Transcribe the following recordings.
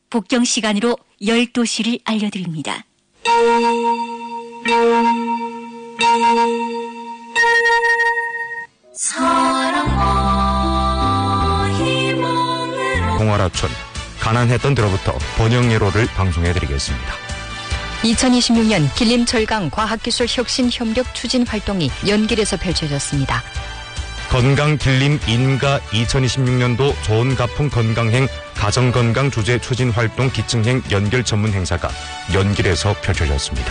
북경 시간으로 12시를 알려드립니다. 동아라촌, 가난했던 때로부터 번영예로를 방송해드리겠습니다. 2026년 길림철강 과학기술혁신협력 추진 활동이 연길에서 펼쳐졌습니다. 건강길림 인가 2026년도 좋은 가풍 건강행 가정건강 주제 추진활동 기층행 연결 전문 행사가 연길에서 펼쳐졌습니다.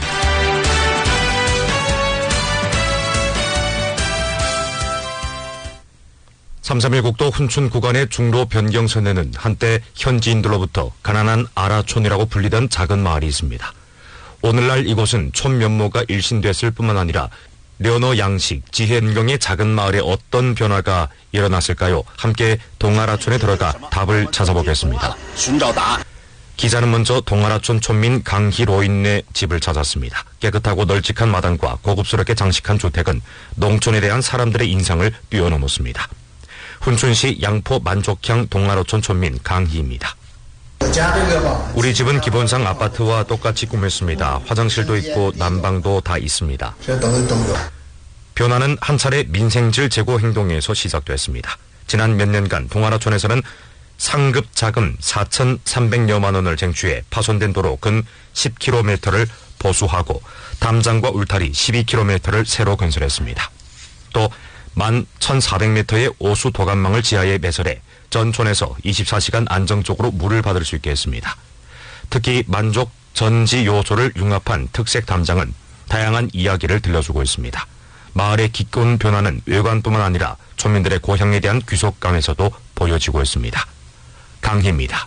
(331) 훈춘 구간의 중로 변경선에는 한때 현지인들로부터 가난한 아라촌이라고 불리던 작은 마을이 있습니다. 오늘날 이곳은 촌 면모가 일신됐을 뿐만 아니라 려너 양식, 지혜은경의 작은 마을에 어떤 변화가 일어났을까요? 함께 동아라촌에 들어가 답을 찾아보겠습니다. 기자는 먼저 동아라촌 촌민 강희로인네 집을 찾았습니다. 깨끗하고 널찍한 마당과 고급스럽게 장식한 주택은 농촌에 대한 사람들의 인상을 뛰어넘었습니다. 훈춘시 양포 만족향 동아라촌 촌민 강희입니다. 우리 집은 기본상 아파트와 똑같이 꾸몄습니다. 화장실도 있고 난방도 다 있습니다. 변화는 한 차례 민생질 제고 행동에서 시작됐습니다. 지난 몇 년간 동아라촌에서는 상급 자금 4,300여만 원을 쟁취해 파손된 도로 근 10km를 보수하고 담장과 울타리 12km를 새로 건설했습니다. 또 11,400m의 오수 도감망을 지하에 매설해 전촌에서 24시간 안정적으로 물을 받을 수 있게 했습니다. 특히 만족 전지 요소를 융합한 특색 담장은 다양한 이야기를 들려주고 있습니다. 마을의 기꺼운 변화는 외관뿐만 아니라 촌민들의 고향에 대한 귀속감에서도 보여지고 있습니다. 강희입니다.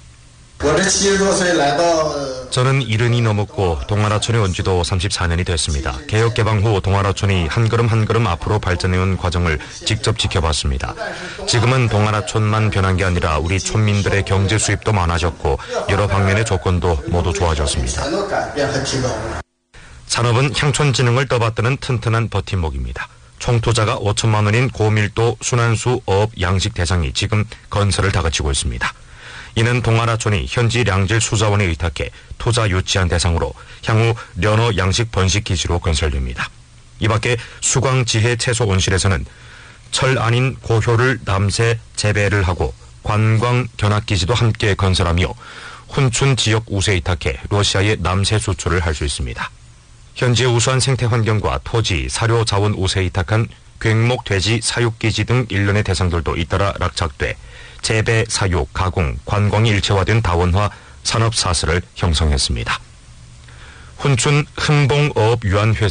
저는 70이 넘었고 동아라촌에 온 지도 34년이 됐습니다. 개혁 개방 후 동아라촌이 한 걸음 한 걸음 앞으로 발전해온 과정을 직접 지켜봤습니다. 지금은 동아라촌만 변한 게 아니라 우리 촌민들의 경제 수입도 많아졌고 여러 방면의 조건도 모두 좋아졌습니다. 산업은 향촌진흥을 떠받드는 튼튼한 버팀목입니다. 총 투자가 5천만 원인 고밀도 순환수 어업 양식 대상이 지금 건설을 다그치고 있습니다. 이는 동아라촌이 현지 량질 수자원에 의탁해 투자 유치한 대상으로 향후 려너 양식 번식 기지로 건설됩니다. 이 밖에 수광지혜 채소 온실에서는 철 아닌 고효를 남새 재배를 하고 관광 견학기지도 함께 건설하며 훈춘 지역 우세에 의탁해 러시아에 남새 수출을 할 수 있습니다. 현지의 우수한 생태 환경과 토지, 사료 자원 우세에 의탁한 괭목 돼지 사육기지 등 일련의 대상들도 잇따라 락착돼 재배, 사육, 가공, 관광이 일체화된 다원화 산업사슬을 형성했습니다. 훈춘 흥봉어업유한회사